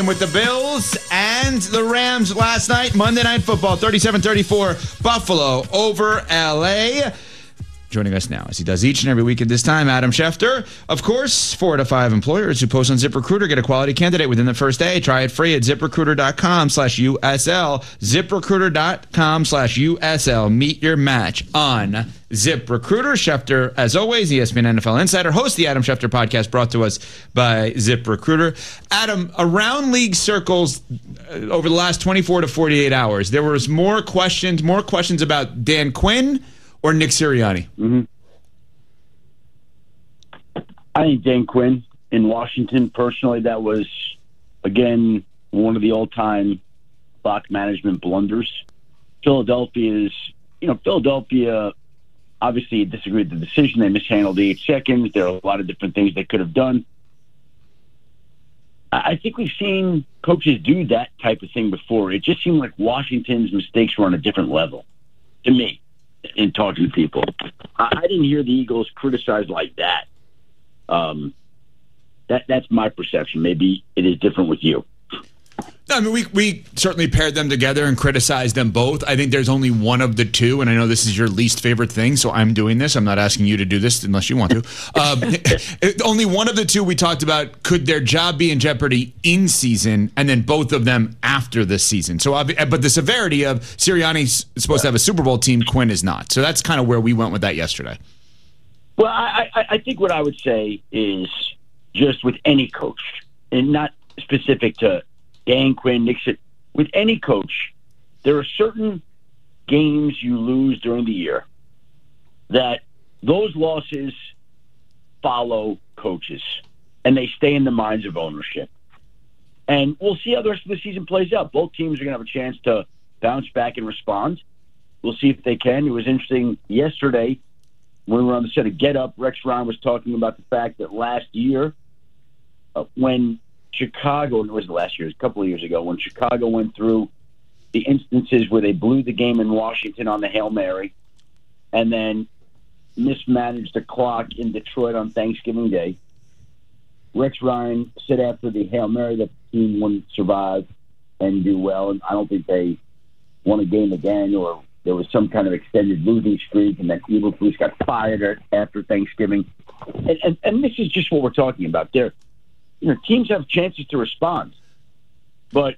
With the Bills and the Rams last night, Monday Night Football, 37-34, Buffalo over L.A. Joining us now, as he does each and every week at this time, Adam Schefter. Of course, 4 out of 5 employers who post on ZipRecruiter get a quality candidate within the first day. Try it free at ZipRecruiter.com/USL. ZipRecruiter.com/USL. Meet your match on ZipRecruiter. Schefter, as always, ESPN NFL Insider, hosts the Adam Schefter podcast brought to us by ZipRecruiter. Adam, around league circles over the last 24 to 48 hours, there was more questions about Dan Quinn or Nick Sirianni? Mm-hmm. I think Dan Quinn in Washington, personally, that was, again, one of the all-time clock management blunders. Philadelphia obviously disagreed with the decision. They mishandled the 8 seconds. There are a lot of different things they could have done. I think we've seen coaches do that type of thing before. It just seemed like Washington's mistakes were on a different level, to me, in talking to people. I didn't hear the Eagles criticized like that. That's my perception. Maybe it is different with you. No, I mean, we certainly paired them together and criticized them both. I think there's only one of the two, and I know this is your least favorite thing, so I'm doing this. I'm not asking you to do this unless you want to. Only one of the two we talked about, could their job be in jeopardy in season, and then both of them after the season. So, but the severity of Sirianni's supposed to have a Super Bowl team, Quinn is not. So that's kind of where we went with that yesterday. Well, I think what I would say is just with any coach, and not specific to Dan Quinn, Nixon, with any coach, there are certain games you lose during the year that those losses follow coaches, and they stay in the minds of ownership. And we'll see how the rest of the season plays out. Both teams are going to have a chance to bounce back and respond. We'll see if they can. It was interesting yesterday when we were on the set of Get Up, Rex Ryan was talking about the fact that last year, when Chicago, it was last year, it was a couple of years ago, when Chicago went through the instances where they blew the game in Washington on the Hail Mary and then mismanaged the clock in Detroit on Thanksgiving Day, Rex Ryan said after the Hail Mary that the team wouldn't survive and do well, and I don't think they won a game again, or there was some kind of extended losing streak, and that Eberflus got fired after Thanksgiving. And this is just what we're talking about there. Teams have chances to respond, but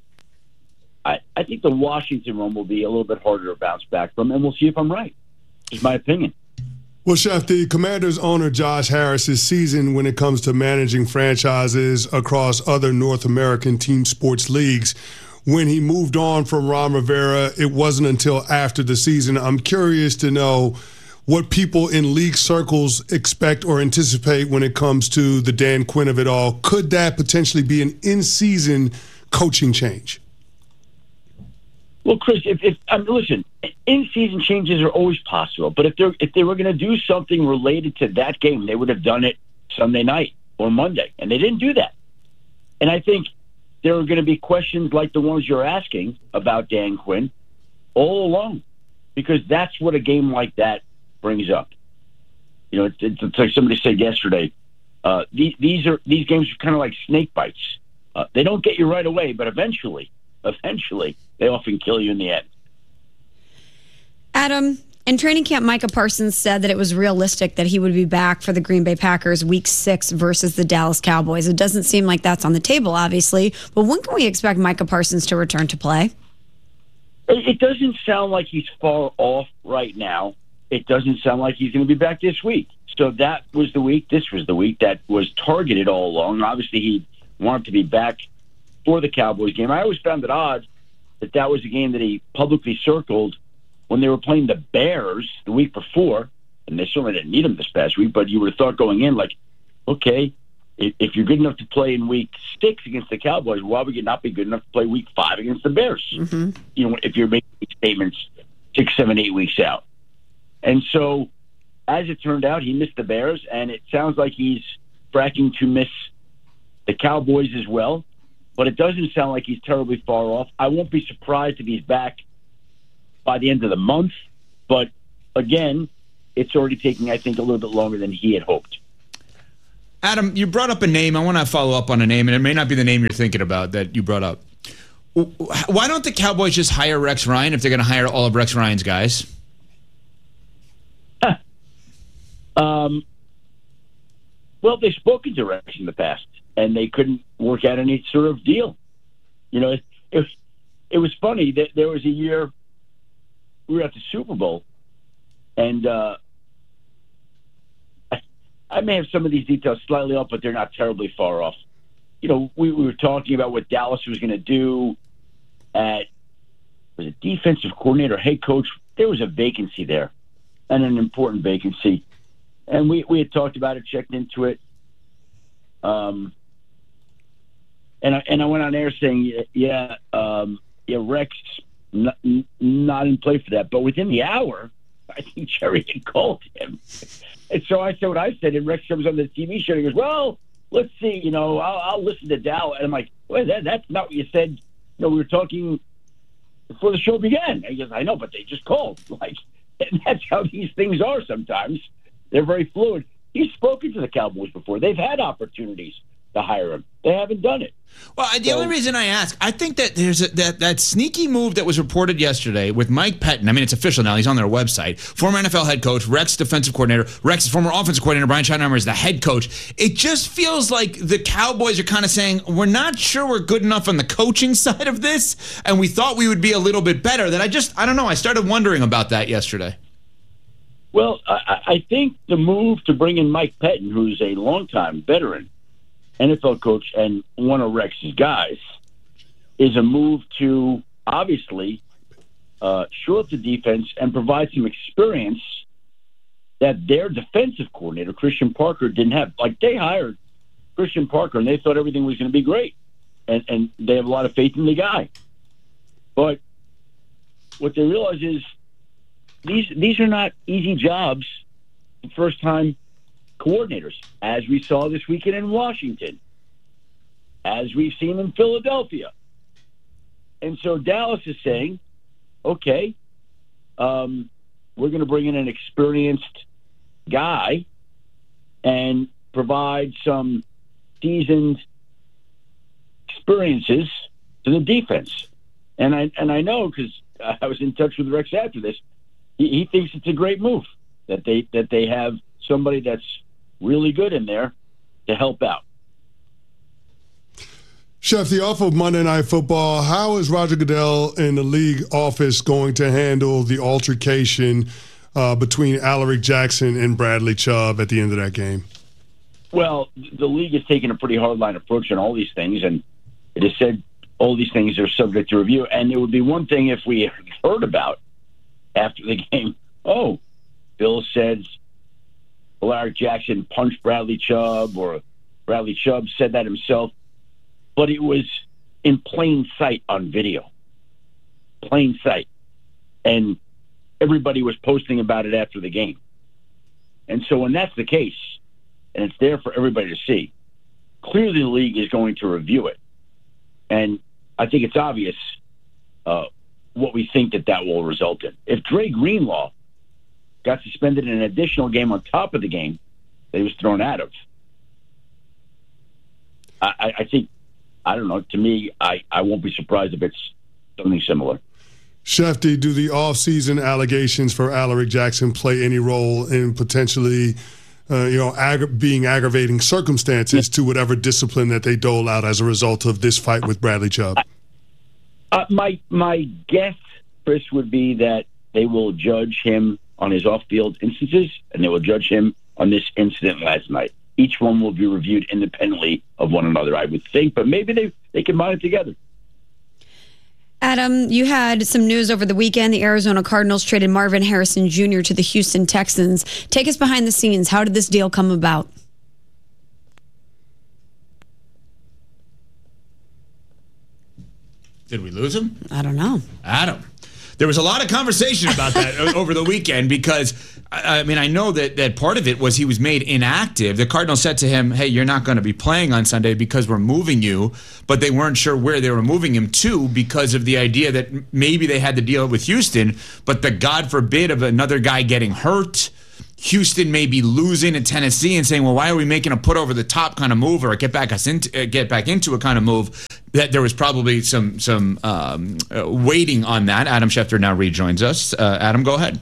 I think the Washington one will be a little bit harder to bounce back from, and we'll see if I'm right. It's my opinion. Well, Chef, the Commanders owner Josh Harris is seasoned when it comes to managing franchises across other North American team sports leagues. When he moved on from Ron Rivera, it wasn't until after the season. I'm curious to know what people in league circles expect or anticipate when it comes to the Dan Quinn of it all. Could that potentially be an in-season coaching change? Well, Chris, listen, in-season changes are always possible. But if they were going to do something related to that game, they would have done it Sunday night or Monday, and they didn't do that. And I think there are going to be questions like the ones you're asking about Dan Quinn all along, because that's what a game like that brings up. It's like somebody said yesterday. These games are kind of like snake bites. They don't get you right away, but eventually, they often kill you in the end. Adam, in training camp, Micah Parsons said that it was realistic that he would be back for the Green Bay Packers Week 6 versus the Dallas Cowboys. It doesn't seem like that's on the table, obviously, but when can we expect Micah Parsons to return to play? It doesn't sound like he's far off right now. It doesn't sound like he's going to be back this week. So that was the week. This was the week that was targeted all along. Obviously, he wanted to be back for the Cowboys game. I always found it odd that was a game that he publicly circled when they were playing the Bears the week before, and they certainly didn't need him this past week, but you would have thought going in, like, okay, if you're good enough to play in Week 6 against the Cowboys, why would you not be good enough to play Week 5 against the Bears? Mm-hmm. If you're making statements 6, 7, 8 weeks out. And so, as it turned out, he missed the Bears, and it sounds like he's fracking to miss the Cowboys as well. But it doesn't sound like he's terribly far off. I won't be surprised if he's back by the end of the month. But, again, it's already taking, I think, a little bit longer than he had hoped. Adam, you brought up a name. I want to follow up on a name, and it may not be the name you're thinking about that you brought up. Why don't the Cowboys just hire Rex Ryan if they're going to hire all of Rex Ryan's guys? Well, they've spoken to Rex in the past, and they couldn't work out any sort of deal. You know, it was funny that there was a year we were at the Super Bowl, and I may have some of these details slightly off, but they're not terribly far off. You know, we were talking about what Dallas was going to do was a defensive coordinator, head coach. There was a vacancy there, and an important vacancy. And we had talked about it, checked into it. And I went on air saying, Rex not in play for that. But within the hour, I think Jerry had called him. And so I said what I said, and Rex comes on the TV show and he goes, well, let's see, you know, I'll listen to Dow. And I'm like, well, that's not what you said. You know, we were talking before the show began. And he goes, I know, but they just called. Like, and that's how these things are sometimes. They're very fluid. He's spoken to the Cowboys before. They've had opportunities to hire him. They haven't done it. Well, the only reason I ask, I think that there's that sneaky move that was reported yesterday with Mike Pettin. I mean, it's official now. He's on their website. Former NFL head coach, Rex defensive coordinator, Rex former offensive coordinator, Brian Schottenheimer is the head coach. It just feels like the Cowboys are kind of saying, we're not sure we're good enough on the coaching side of this, and we thought we would be a little bit better. That I don't know. I started wondering about that yesterday. Well, I think the move to bring in Mike Pettin, who's a longtime veteran NFL coach and one of Rex's guys, is a move to obviously shore up the defense and provide some experience that their defensive coordinator, Christian Parker, didn't have. Like, they hired Christian Parker and they thought everything was going to be great. And they have a lot of faith in the guy. But what they realize is these are not easy jobs for first-time coordinators, as we saw this weekend in Washington, as we've seen in Philadelphia. And so Dallas is saying, okay, we're going to bring in an experienced guy and provide some seasoned experiences to the defense. And I know, because I was in touch with Rex after this, he thinks it's a great move that they have somebody that's really good in there to help out. Shefty, off of Monday Night Football, how is Roger Goodell in the league office going to handle the altercation between Alaric Jackson and Bradley Chubb at the end of that game? Well, the league has taken a pretty hardline approach on all these things, and it has said all these things are subject to review. And it would be one thing if we heard about after the game, oh, Bill says Alaric Jackson punched Bradley Chubb, or Bradley Chubb said that himself. But it was in plain sight on video. Plain sight. And everybody was posting about it after the game. And so when that's the case, and it's there for everybody to see, clearly the league is going to review it. And I think it's obvious what we think that will result in. If Dre Greenlaw got suspended in an additional game on top of the game that he was thrown out of, I think, I don't know, to me, I won't be surprised if it's something similar. Shefty, do the off-season allegations for Alaric Jackson play any role in potentially being aggravating circumstances to whatever discipline that they dole out as a result of this fight with Bradley Chubb? My guess, Chris, would be that they will judge him on his off-field instances, and they will judge him on this incident last night. Each one will be reviewed independently of one another, I would think, but maybe they combine it together. Adam, you had some news over the weekend. The Arizona Cardinals traded Marvin Harrison Jr. to the Houston Texans. Take us behind the scenes. How did this deal come about? Did we lose him? I don't know. Adam. There was a lot of conversation about that over the weekend because, I mean, I know that part of it was he was made inactive. The Cardinals said to him, hey, you're not going to be playing on Sunday because we're moving you, but they weren't sure where they were moving him to because of the idea that maybe they had to deal with Houston, but the God forbid of another guy getting hurt, Houston may be losing at Tennessee and saying, well, why are we making a put over the top kind of move or a get back into a kind of move, that there was probably some waiting on that. Adam Schefter now rejoins us. Adam, go ahead.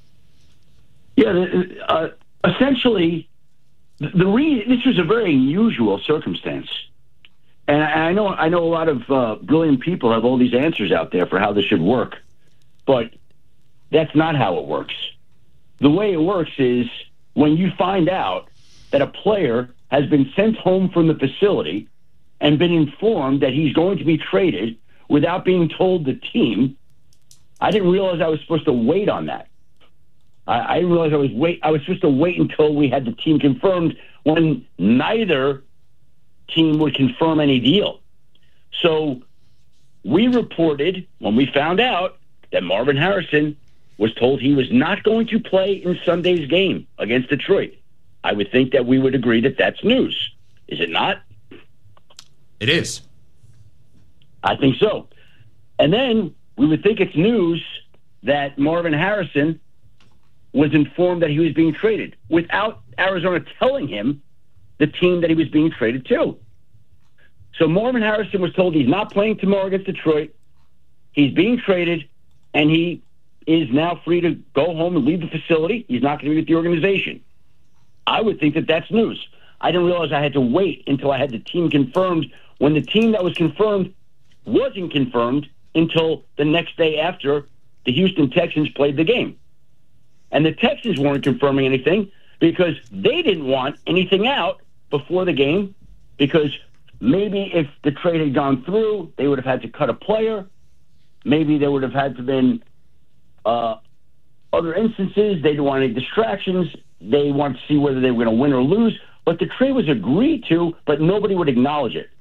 Yeah, essentially, this was a very unusual circumstance. And I know a lot of brilliant people have all these answers out there for how this should work, but that's not how it works. The way it works is when you find out that a player has been sent home from the facility and been informed that he's going to be traded without being told the team. I didn't realize I was supposed to wait on that. I didn't realize I was supposed to wait until we had the team confirmed, when neither team would confirm any deal. So we reported when we found out that Marvin Harrison was told he was not going to play in Sunday's game against Detroit. I would think that we would agree that that's news. Is it not? It is. I think so. And then we would think it's news that Marvin Harrison was informed that he was being traded without Arizona telling him the team that he was being traded to. So Marvin Harrison was told he's not playing tomorrow against Detroit. He's being traded, and he is now free to go home and leave the facility. He's not going to be with the organization. I would think that that's news. I didn't realize I had to wait until I had the team confirmed, when the team that was confirmed wasn't confirmed until the next day after the Houston Texans played the game. And the Texans weren't confirming anything because they didn't want anything out before the game, because maybe if the trade had gone through, they would have had to cut a player. Maybe there would have had to been other instances. They didn't want any distractions. They wanted to see whether they were going to win or lose. But the trade was agreed to, but nobody would acknowledge it.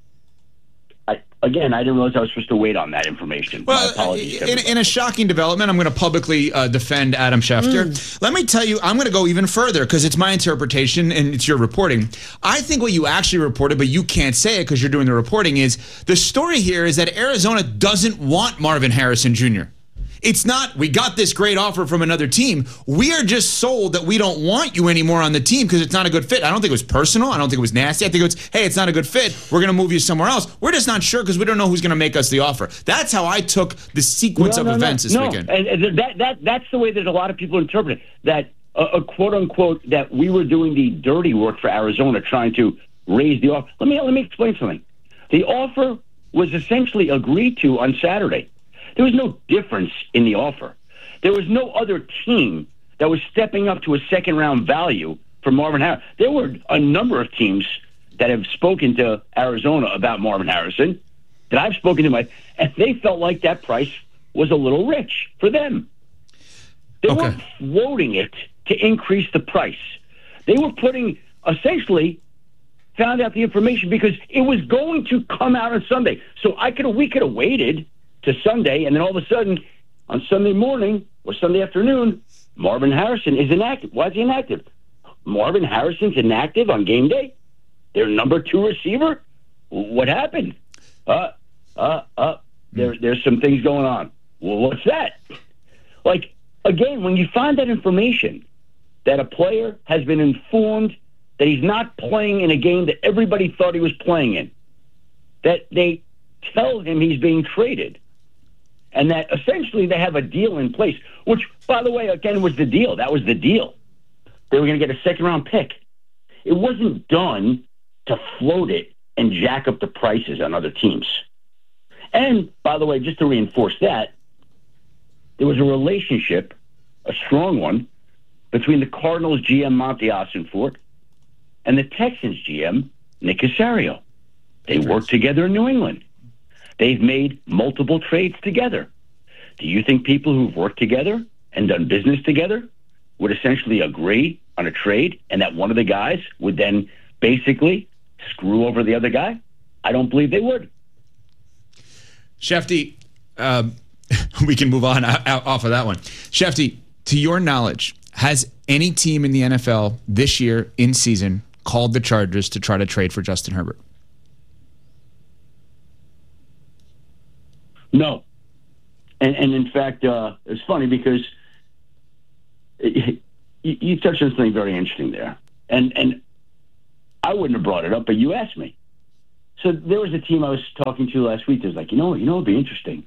I didn't realize I was supposed to wait on that information. Well, My apologies. In a shocking development, I'm going to publicly defend Adam Schefter. Let me tell you, I'm going to go even further because it's my interpretation and it's your reporting. I think what you actually reported, but you can't say it because you're doing the reporting, is the story here is that Arizona doesn't want Marvin Harrison Jr. It's not, we got this great offer from another team. We are just sold that we don't want you anymore on the team because it's not a good fit. I don't think it was personal. I don't think it was nasty. I think it was, hey, it's not a good fit. We're going to move you somewhere else. We're just not sure because we don't know who's going to make us the offer. That's how I took the sequence of events this weekend. And that's the way that a lot of people interpret it, that a quote-unquote, that we were doing the dirty work for Arizona trying to raise the offer. Let me explain something. The offer was essentially agreed to on Saturday. There was no difference in the offer. There was no other team that was stepping up to a second-round value for Marvin Harrison. There were a number of teams that have spoken to Arizona about Marvin Harrison that I've spoken to, and they felt like that price was a little rich for them. They weren't floating it to increase the price. They were essentially found out the information because it was going to come out on Sunday. So we could have waited to Sunday, and then all of a sudden, on Sunday morning or Sunday afternoon, Marvin Harrison is inactive. Why is he inactive? Marvin Harrison's inactive on game day? Their number 2 receiver? What happened? There's some things going on. Well, what's that? Like, again, when you find that information, that a player has been informed that he's not playing in a game that everybody thought he was playing in, that they tell him he's being traded, and that essentially they have a deal in place, which, by the way, again, was the deal. That was the deal. They were going to get a second-round pick. It wasn't done to float it and jack up the prices on other teams. And, by the way, just to reinforce that, there was a relationship, a strong one, between the Cardinals GM Monty Ossenfort and the Texans GM Nick Caserio. They worked together in New England. They've made multiple trades together. Do you think people who've worked together and done business together would essentially agree on a trade and that one of the guys would then basically screw over the other guy? I don't believe they would. Shefty, we can move on off of that one. Shefty, to your knowledge, has any team in the NFL this year in season called the Chargers to try to trade for Justin Herbert? No. And in fact, it's funny because you touched on something very interesting there. And I wouldn't have brought it up, but you asked me. So there was a team I was talking to last week that was like, it'd be interesting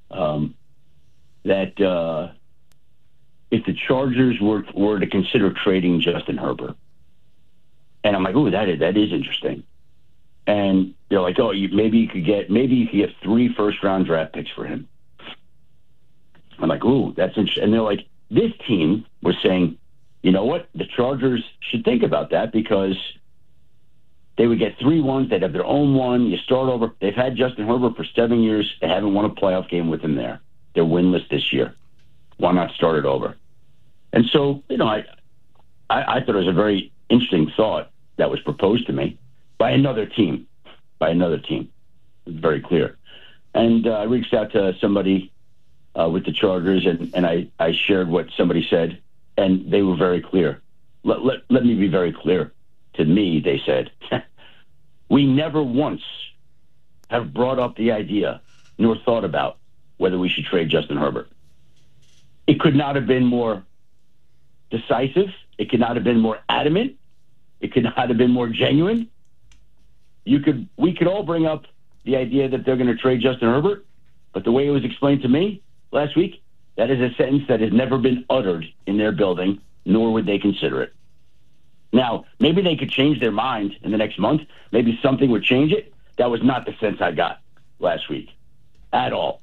that if the Chargers were to consider trading Justin Herbert. And I'm like, ooh, that is interesting. And they're like, oh, maybe you could get 3 first-round draft picks for him. I'm like, ooh, that's interesting. And they're like, this team was saying, you know what? The Chargers should think about that because they would get 3 ones. They'd have their own one. You start over. They've had Justin Herbert for 7 years. They haven't won a playoff game with him there. They're winless this year. Why not start it over? And so, I thought it was a very interesting thought that was proposed to me by another team. It's very clear. And I reached out to somebody with the Chargers, and I shared what somebody said, and they were very clear. Let me be very clear. To me, they said, we never once have brought up the idea nor thought about whether we should trade Justin Herbert. It could not have been more decisive. It could not have been more adamant. It could not have been more genuine. We could all bring up the idea that they're going to trade Justin Herbert, but the way it was explained to me last week, that is a sentence that has never been uttered in their building, nor would they consider it. Now, maybe they could change their mind in the next month. Maybe something would change it. That was not the sense I got last week at all.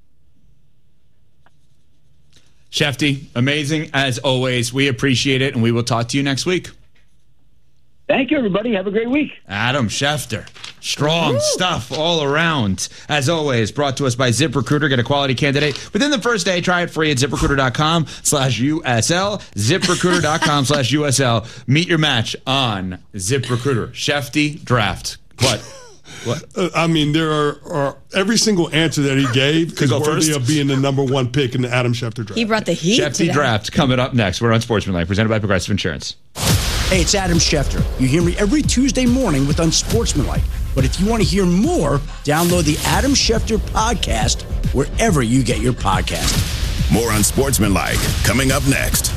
Shefty, amazing as always. We appreciate it, and we will talk to you next week. Thank you, everybody. Have a great week. Adam Schefter. Strong stuff all around. As always, brought to us by ZipRecruiter. Get a quality candidate within the first day. Try it free at ZipRecruiter.com/USL. ZipRecruiter.com/USL. Meet your match on ZipRecruiter. Shefty draft. What? I mean, there are every single answer that he gave is worthy of being the number 1 pick in the Adam Schefter draft. He brought the heat. Shefty draft coming up next. We're on Sportsmanlike, presented by Progressive Insurance. Hey, it's Adam Schefter. You hear me every Tuesday morning with Unsportsmanlike. But if you want to hear more, download the Adam Schefter podcast wherever you get your podcast. More Unsportsmanlike coming up next.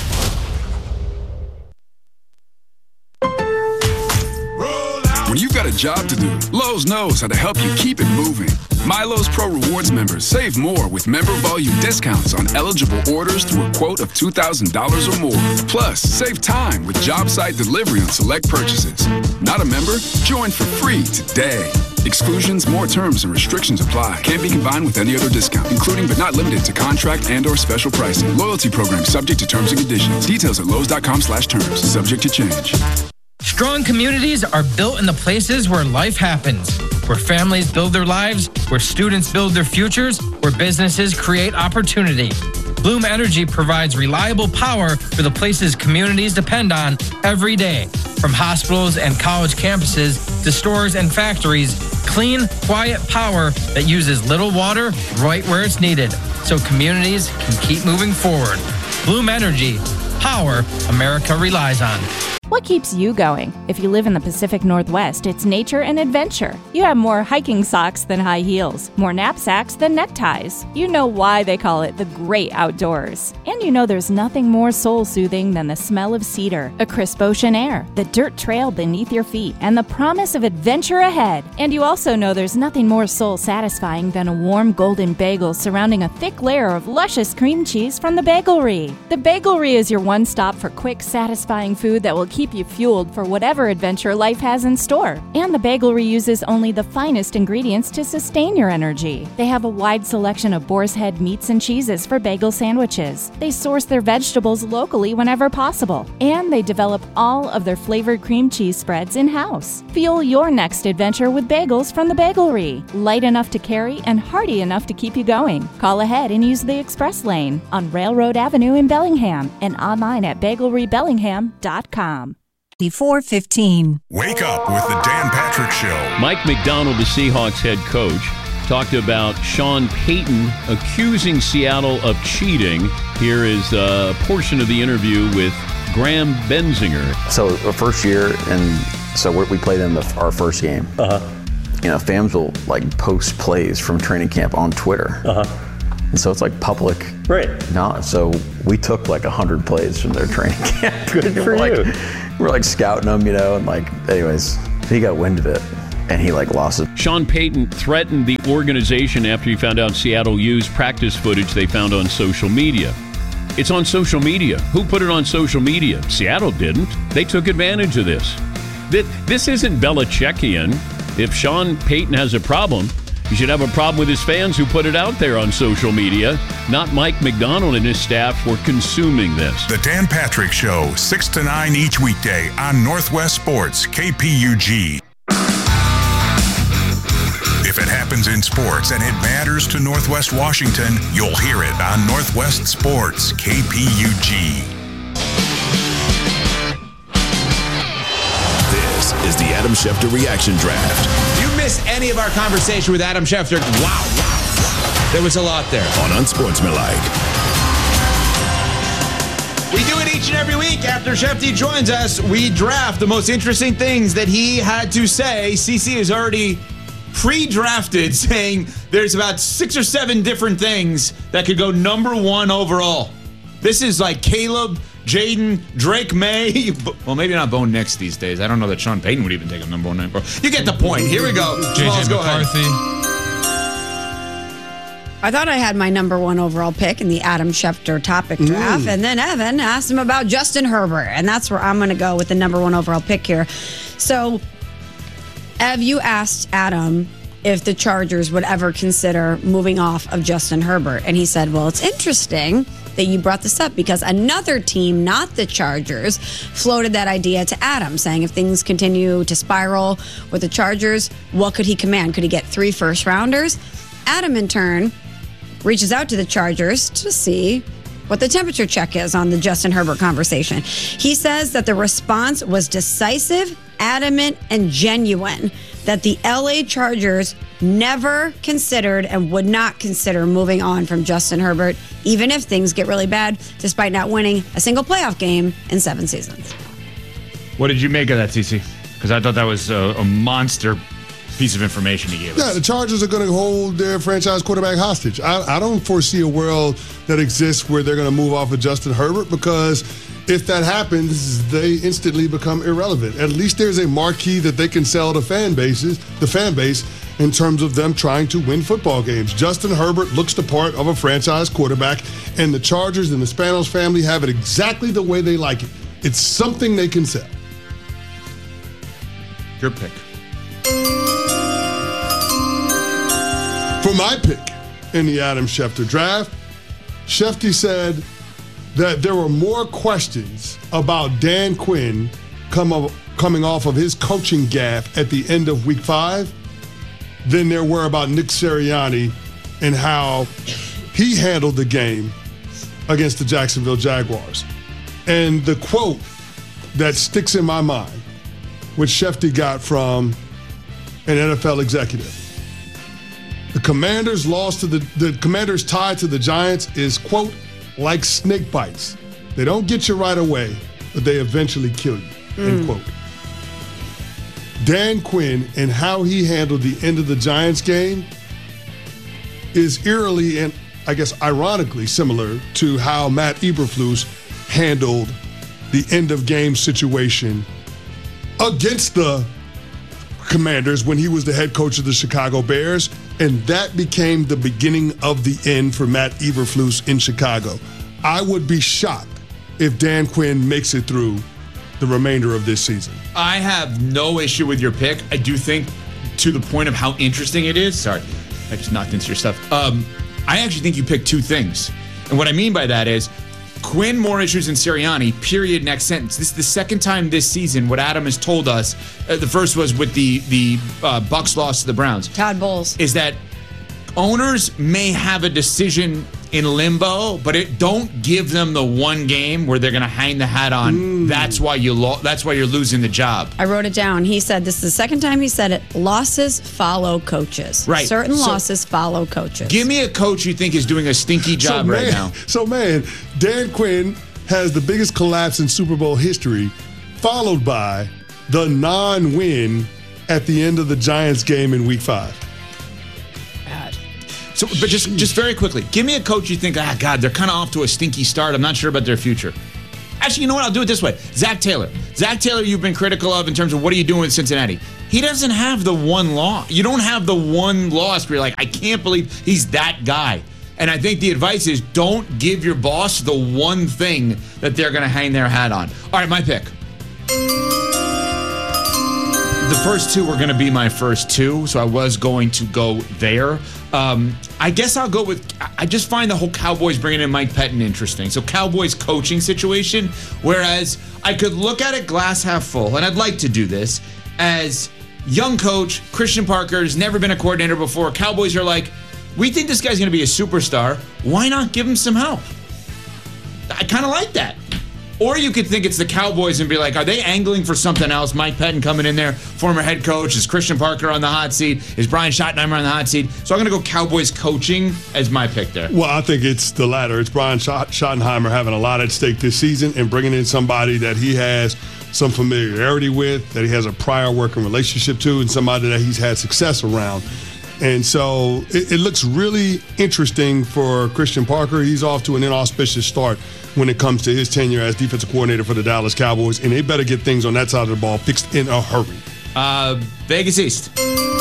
When you've got a job to do, Lowe's knows how to help you keep it moving. MyLowe's Pro Rewards members save more with member volume discounts on eligible orders through a quote of $2,000 or more. Plus, save time with job site delivery on select purchases. Not a member? Join for free today. Exclusions, more terms, and restrictions apply. Can't be combined with any other discount, including but not limited to contract and or special pricing. Loyalty program subject to terms and conditions. Details at Lowe's.com/terms. Subject to change. Strong communities are built in the places where life happens, where families build their lives, where students build their futures, where businesses create opportunity. Bloom Energy provides reliable power for the places communities depend on every day. From hospitals and college campuses to stores and factories, clean, quiet power that uses little water right where it's needed, so communities can keep moving forward. Bloom Energy, power America relies on. What keeps you going? If you live in the Pacific Northwest, it's nature and adventure. You have more hiking socks than high heels, more knapsacks than neckties. You know why they call it the great outdoors. And you know there's nothing more soul-soothing than the smell of cedar, a crisp ocean air, the dirt trail beneath your feet, and the promise of adventure ahead. And you also know there's nothing more soul-satisfying than a warm golden bagel surrounding a thick layer of luscious cream cheese from the Bagelry. The Bagelry is your one stop for quick, satisfying food that will keep you fueled for whatever adventure life has in store. And the Bagelry uses only the finest ingredients to sustain your energy. They have a wide selection of boar's head meats and cheeses for bagel sandwiches. They source their vegetables locally whenever possible. And they develop all of their flavored cream cheese spreads in-house. Fuel your next adventure with bagels from the Bagelry. Light enough to carry and hearty enough to keep you going. Call ahead and use the express lane on Railroad Avenue in Bellingham and online at bagelrybellingham.com. 4:15. Wake up with the Dan Patrick Show. Mike McDonald, the Seahawks head coach, talked about Sean Payton accusing Seattle of cheating. Here is a portion of the interview with Graham Benzinger. So the first year, and so we played in our first game. You know, fans will like post plays from training camp on Twitter. And so it's like public. Right. No, so we took like 100 plays from their training camp. Good for you. We're like scouting them, and anyways, he got wind of it. And he lost it. Sean Payton threatened the organization after he found out Seattle used practice footage they found on social media. It's on social media. Who put it on social media? Seattle didn't. They took advantage of this. This isn't Belichickian. If Sean Payton has a problem, he should have a problem with his fans who put it out there on social media, not Mike McDonald and his staff for consuming this. The Dan Patrick Show, 6 to 9 each weekday on Northwest Sports, KPUG. If it happens in sports and it matters to Northwest Washington, you'll hear it on Northwest Sports, KPUG. This is the Adam Schefter Reaction Draft. If you miss any of our conversation with Adam Schefter, wow. There was a lot there. On Unsportsmanlike. We do it each and every week. After Shefty joins us, we draft the most interesting things that he had to say. CC is already pre-drafted, saying there's about 6 or 7 different things that could go number 1 overall. This is like Caleb, Jaden, Drake May. Well, maybe not Bo Nix these days. I don't know that Sean Payton would even take him number 1 overall. You get the point. Here we go. JJ McCarthy. I thought I had my number 1 overall pick in the Adam Schefter topic draft, and then Evan asked him about Justin Herbert, and that's where I'm going to go with the number 1 overall pick here. So, Ev, you asked Adam if the Chargers would ever consider moving off of Justin Herbert. And he said, well, it's interesting that you brought this up because another team, not the Chargers, floated that idea to Adam, saying if things continue to spiral with the Chargers, what could he command? Could he get 3 first-rounders? Adam, in turn, reaches out to the Chargers to see what the temperature check is on the Justin Herbert conversation. He says that the response was decisive, adamant, and genuine, that the LA Chargers never considered and would not consider moving on from Justin Herbert, even if things get really bad, despite not winning a single playoff game in 7 seasons. What did you make of that, CC? Because I thought that was a monster piece of information he gave us. Yeah, the Chargers are going to hold their franchise quarterback hostage. I don't foresee a world that exists where they're going to move off of Justin Herbert, because if that happens, they instantly become irrelevant. At least there's a marquee that they can sell to the fan base in terms of them trying to win football games. Justin Herbert looks the part of a franchise quarterback, and the Chargers and the Spanos family have it exactly the way they like it. It's something they can sell. Your pick. For my pick in the Adam Schefter draft, Shefty said that there were more questions about Dan Quinn coming off of his coaching gaffe at the end of Week 5 than there were about Nick Sirianni and how he handled the game against the Jacksonville Jaguars. And the quote that sticks in my mind, which Shefty got from an NFL executive: the Commanders' loss to the Commanders' tie to the Giants is, quote, like snake bites. They don't get you right away, but they eventually kill you, end quote. Dan Quinn and how he handled the end of the Giants game is eerily and I guess ironically similar to how Matt Eberflus handled the end of game situation against the Commanders when he was the head coach of the Chicago Bears, and that became the beginning of the end for Matt Eberflus in Chicago. I would be shocked if Dan Quinn makes it through the remainder of this season. I have no issue with your pick. I do think, to the point of how interesting it is, sorry, I just knocked into your stuff. I actually think you picked 2 things. And what I mean by that is, Quinn more issues than Sirianni, period, next sentence. This is the second time this season what Adam has told us, the first was with the Bucs loss to the Browns. Todd Bowles. Is that owners may have a decision in limbo, but it don't give them the one game where they're going to hang the hat on. That's why you're losing the job. I wrote it down. He said, this is the second time he said it, losses follow coaches. Right. Certain losses follow coaches. Give me a coach you think is doing a stinky job right now. So, man, Dan Quinn has the biggest collapse in Super Bowl history, followed by the non-win at the end of the Giants game in Week 5. So, but just very quickly, give me a coach you think, God, they're kind of off to a stinky start. I'm not sure about their future. Actually, you know what? I'll do it this way. Zach Taylor. Zach Taylor, you've been critical of in terms of what are you doing with Cincinnati. He doesn't have the one loss. You don't have the one loss where you're like, I can't believe he's that guy. And I think the advice is don't give your boss the one thing that they're going to hang their hat on. All right, my pick. The first two were going to be my first two, so I was going to go there. I guess I'll go with, I just find the whole Cowboys bringing in Mike Pettin interesting. So Cowboys coaching situation, whereas I could look at it glass half full, and I'd like to do this, as young coach, Christian Parker has never been a coordinator before. Cowboys are like, we think this guy's going to be a superstar. Why not give him some help? I kind of like that. Or you could think it's the Cowboys and be like, are they angling for something else? Mike Pettin coming in there, former head coach. Is Christian Parker on the hot seat? Is Brian Schottenheimer on the hot seat? So I'm going to go Cowboys coaching as my pick there. Well, I think it's the latter. It's Brian Schottenheimer having a lot at stake this season and bringing in somebody that he has some familiarity with, that he has a prior working relationship to, and somebody that he's had success around. And so it looks really interesting for Christian Parker. He's off to an inauspicious start when it comes to his tenure as defensive coordinator for the Dallas Cowboys, and they better get things on that side of the ball fixed in a hurry. Vegas East.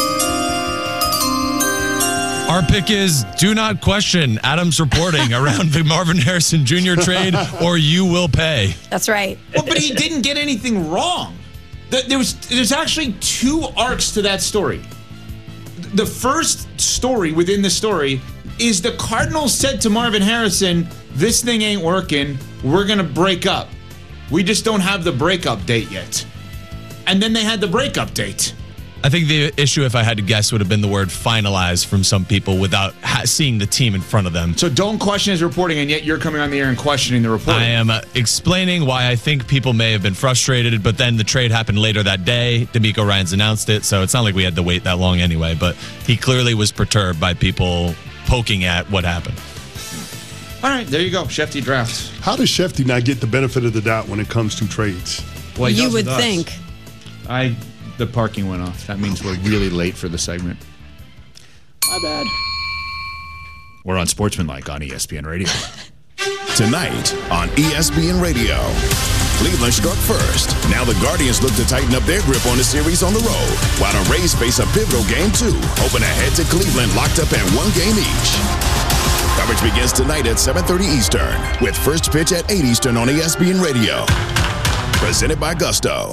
Our pick is do not question Adam's reporting around the Marvin Harrison Jr. trade, or you will pay. That's right. Well, but he didn't get anything wrong. There's actually two arcs to that story. The first story within the story is the Cardinals said to Marvin Harrison, this thing ain't working. We're going to break up. We just don't have the breakup date yet. And then they had the breakup date. I think the issue, if I had to guess, would have been the word finalized from some people without seeing the team in front of them. So don't question his reporting, and yet you're coming on the air and questioning the reporting. I am explaining why I think people may have been frustrated, but then the trade happened later that day. DeMeco Ryans announced it, so it's not like we had to wait that long anyway, but he clearly was perturbed by people poking at what happened. All right, there you go. Shefty drafts. How does Shefty not get the benefit of the doubt when it comes to trades? Well, you would think. The parking went off. That means we're really late for the segment. My bad. We're on Sportsmanlike on ESPN Radio. Tonight on ESPN Radio, Cleveland struck first. Now the Guardians look to tighten up their grip on the series on the road, while the Rays face a pivotal Game 2, hoping ahead to Cleveland locked up at one game each. Coverage begins tonight at 7:30 Eastern, with first pitch at 8 Eastern on ESPN Radio. Presented by Gusto.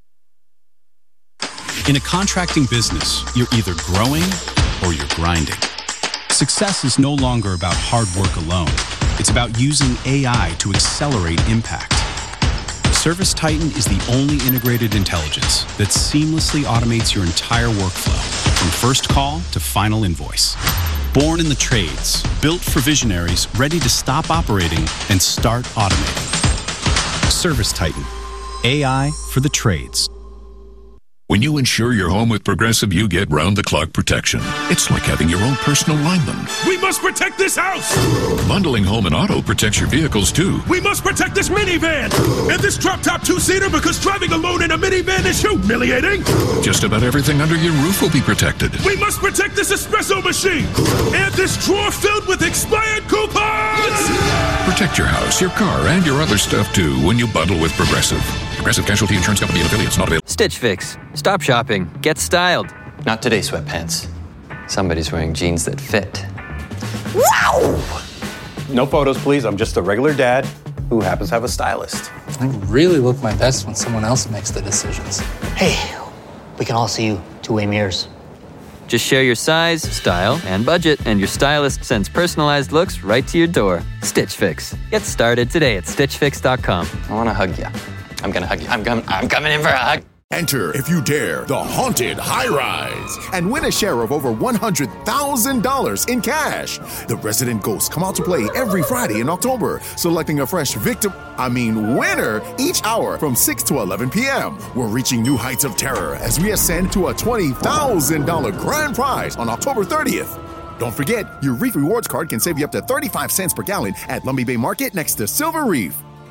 In a contracting business, you're either growing or you're grinding. Success is no longer about hard work alone. It's about using AI to accelerate impact. ServiceTitan is the only integrated intelligence that seamlessly automates your entire workflow, from first call to final invoice. Born in the trades, built for visionaries ready to stop operating and start automating. ServiceTitan, AI for the trades. When you insure your home with Progressive, you get round-the-clock protection. It's like having your own personal lineman. We must protect this house! Bundling home and auto protects your vehicles, too. We must protect this minivan! And this drop-top two-seater, because driving alone in a minivan is humiliating! Just about everything under your roof will be protected. We must protect this espresso machine! And this drawer filled with expired coupons! Protect your house, your car, and your other stuff, too, when you bundle with Progressive. Progressive Casualty Insurance Company and affiliates, not available. Stitch Fix. Stop shopping. Get styled. Not today, sweatpants. Somebody's wearing jeans that fit. Wow! No photos, please. I'm just a regular dad who happens to have a stylist. I really look my best when someone else makes the decisions. Hey, we can all see you two-way mirrors. Just share your size, style, and budget, and your stylist sends personalized looks right to your door. Stitch Fix. Get started today at StitchFix.com. I want to hug you. I'm going to hug you. I'm coming in for a hug. Enter, if you dare, the Haunted High Rise and win a share of over $100,000 in cash. The resident ghosts come out to play every Friday in October, selecting a fresh winner each hour from 6 to 11 p.m. We're reaching new heights of terror as we ascend to a $20,000 grand prize on October 30th. Don't forget, your Reef Rewards card can save you up to 35 cents per gallon at Lumby Bay Market next to Silver Reef.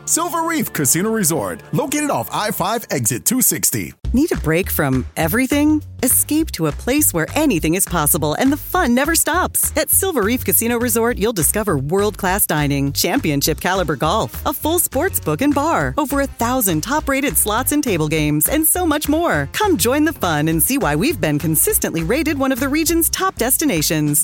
Silver Reef Casino Resort, located off I-5 exit 260. Need a break from everything? Escape to a place where anything is possible and the fun never stops. At Silver Reef Casino Resort, you'll discover world-class dining, championship caliber golf, a full sports book and bar, over 1,000 top-rated slots and table games, and so much more. Come join the fun and see why we've been consistently rated one of the region's top destinations.